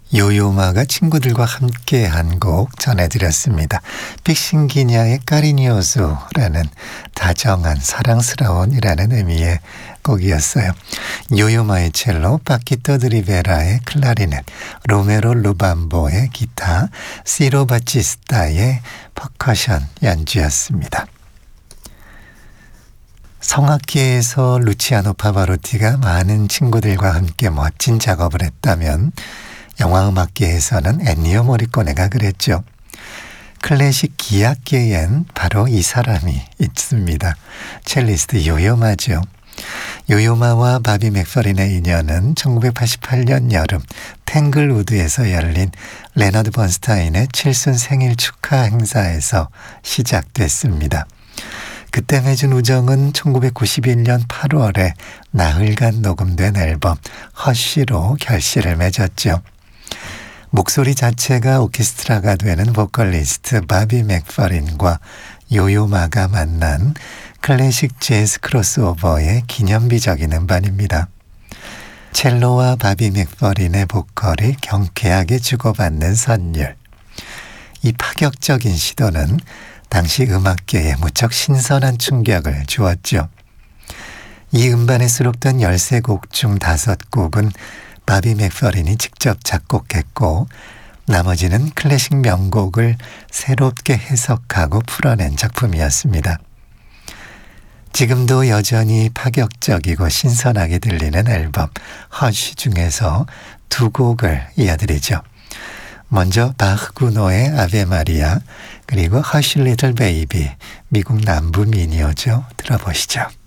요요마가 친구들과 함께 한 곡 전해드렸습니다. 픽싱기냐의 까리니오소라는 다정한 사랑스러운이라는 의미의 곡이었어요. 요요마의 첼로, 파키토 드리베라의 클라리넷, 로메로 루밤보의 기타, 시로 바치스타의 퍼커션 연주였습니다. 성악계에서 루치아노 파바로티가 많은 친구들과 함께 멋진 작업을 했다면 영화음악계에서는 엔니오 모리코네가 그랬죠. 클래식 기악계엔 바로 이 사람이 있습니다. 첼리스트 요요마죠. 요요마와 바비 맥퍼린의 인연은 1988년 여름 탱글우드에서 열린 레너드 번스타인의 7순 생일 축하 행사에서 시작됐습니다. 그때 맺은 우정은 1991년 8월에 나흘간 녹음된 앨범 허쉬로 결실을 맺었죠. 목소리 자체가 오케스트라가 되는 보컬리스트 바비 맥퍼린과 요요마가 만난 클래식 재즈 크로스오버의 기념비적인 음반입니다. 첼로와 바비 맥퍼린의 보컬이 경쾌하게 주고받는 선율. 이 파격적인 시도는 당시 음악계에 무척 신선한 충격을 주었죠. 이 음반에 수록된 13곡 중 5곡은 바비 맥퍼린이 직접 작곡했고 나머지는 클래식 명곡을 새롭게 해석하고 풀어낸 작품이었습니다. 지금도 여전히 파격적이고 신선하게 들리는 앨범 허쉬 중에서 2곡을 이어드리죠. 먼저 바흐 구노의 아베 마리아, 그리고 허쉬 리틀 베이비, 미국 남부 미니어죠. 들어보시죠.